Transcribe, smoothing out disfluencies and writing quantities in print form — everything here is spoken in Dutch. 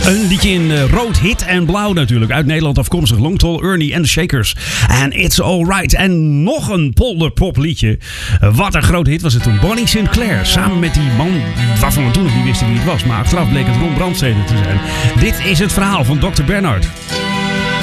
Een liedje in rood, hit en blauw natuurlijk. Uit Nederland afkomstig. Long Tall Ernie and the Shakers. En It's Alright. En nog een polderpop liedje. Wat een groot hit was het toen. Bonnie Sinclair. Samen met die man waarvan we toen nog niet wisten wie het was. Maar achteraf bleek het Ron Brandstede te zijn. Dit is het verhaal van Dr. Bernard.